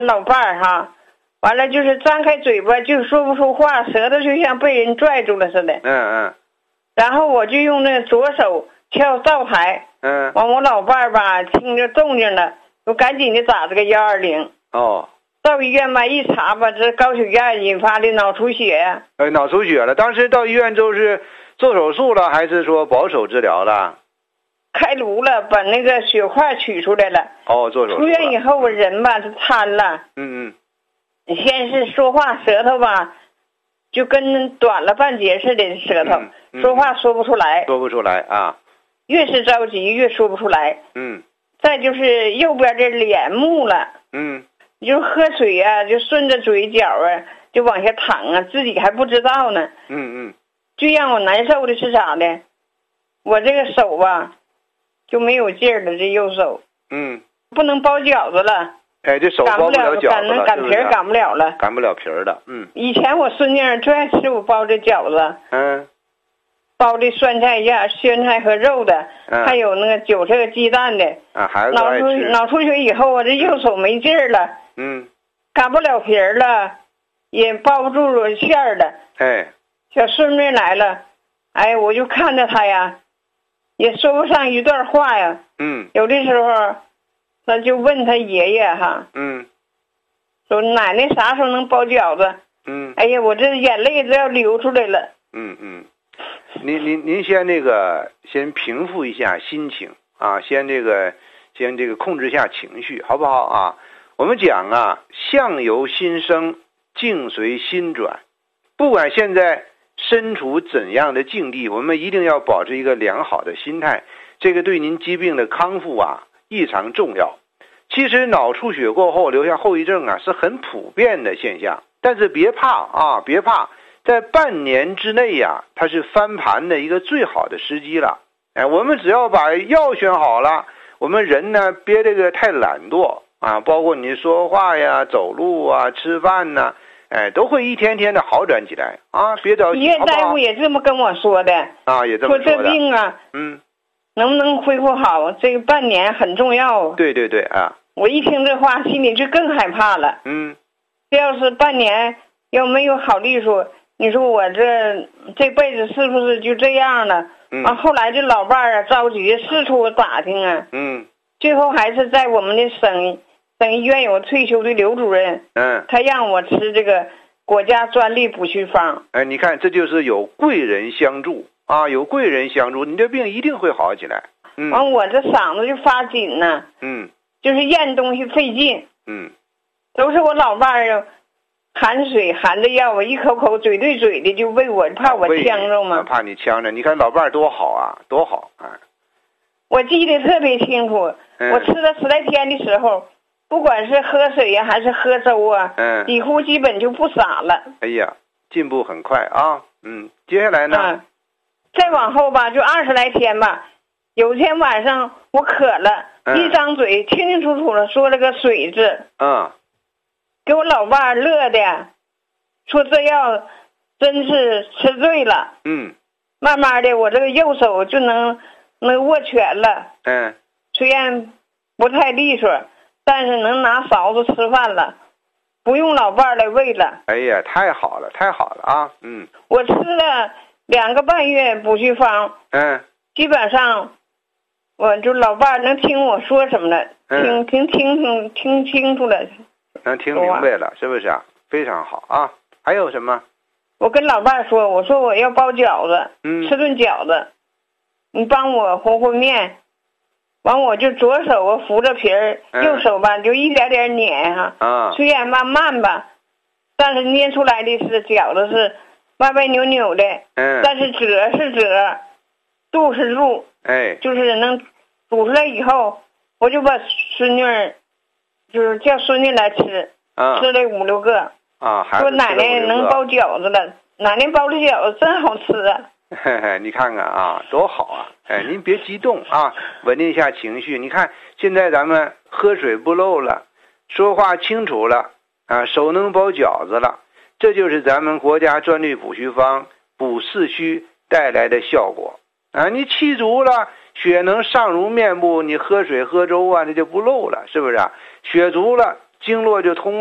老伴儿哈，完了就是张开嘴巴就说不出话，舌头就像被人拽住了似的。然后我就用那左手跳灶台。完我老伴儿吧听着动静了，我赶紧的打这个120。到医院吧一查吧，这高血压引发的脑出血呀。 脑出血了。当时到医院就是做手术了，还是说保守治疗了？ 开颅了，把那个血块取出来了。 做手术了。 出院以后我人吧就瘫了。先是说话舌头吧就跟短了半截似的舌头，说话说不出来。 说不出来啊。 越是着急越说不出来。再就是右边这脸木了。就是喝水呀，就顺着嘴角啊就往下淌啊，自己还不知道呢。最让我难受的是啥呢？我这个手吧就没有劲儿了，这右手。不能包饺子了。 这手包不了饺子了， 擀皮儿擀不了了。 擀不了皮儿的。 以前我孙女最爱吃我包的饺子。包的酸菜馅、酸菜和肉的，还有那个韭菜鸡蛋的。 孩子爱吃。 脑出血以后，我这右手没劲儿了。擀不了皮儿了，也包不住馅儿了。小孙女来了，我就看着她呀，也说不上一段话呀。有的时候，他就问他爷爷哈。说奶奶啥时候能包饺子？哎呀，我这眼泪都要流出来了。 您先平复一下心情啊，先控制一下情绪，好不好啊？我们讲啊，相由心生，境随心转。不管现在身处怎样的境地，我们一定要保持一个良好的心态，这个对您疾病的康复啊异常重要。其实脑出血过后留下后遗症啊是很普遍的现象，但是别怕啊，别怕。在半年之内呀，它是翻盘的一个最好的时机了。我们只要把药选好了，我们人呢别这个太懒惰啊，包括你说话呀、走路啊、吃饭呐，都会一天天的好转起来啊，别着急。 医院大夫也这么跟我说的啊，也这么说的。 说这病啊，能不能恢复好，这个半年很重要。 对啊。 我一听这话，心里就更害怕了。这要是半年要没有好利索，你说我这辈子是不是就这样了？后来这老伴儿啊着急四处打听啊。最后还是在我们的省医院有退休的刘主任。他让我吃这个国家专利补虚方。 你看这就是有贵人相助啊，有贵人相助，你这病一定会好起来。 我这嗓子就发紧呢。就是咽东西费劲。都是我老伴儿含水含着药，我一口口嘴对嘴的就喂我，怕我呛着嘛。 怕你呛着，你看老伴儿多好啊，多好啊！ 我记得特别清楚，我吃了10来天的时候，不管是喝水呀还是喝粥啊，几乎基本就不洒了。 哎呀，进步很快啊！接下来呢？ 再往后吧，就20来天吧。有一天晚上我渴了，一张嘴清清楚楚的说了个水字。给我老伴儿乐的，说这药真是吃对了。慢慢的我这个右手就能握拳了。虽然不太利索，但是能拿勺子吃饭了，不用老伴儿来喂了。 哎呀，太好了太好了啊！ 我吃了2个半月补虚方。基本上我就老伴儿能听我说什么了。听清楚了， 能听明白了，是不是啊？非常好啊！还有什么？ 我跟老伴儿说，我说我要包饺子，吃顿饺子，你帮我和和面。完我就左手我扶着皮儿，右手吧就一点点碾哈。虽然吧慢吧，但是捏出来的是饺子是歪歪扭扭的。但是褶是褶，肚是肚。就是能煮出来以后，我就把孙女儿，就是叫孙女来吃，吃了5、6个。说奶奶能包饺子了，奶奶包的饺子真好吃啊。 你看看啊，多好啊！您别激动啊，稳定一下情绪。你看现在咱们喝水不漏了，说话清楚了啊，手能包饺子了，这就是咱们国家专利补虚方补四虚带来的效果啊！你气足了，血能上濡面部，你喝水喝粥啊，这就不漏了，是不是啊？血足了， 经络就通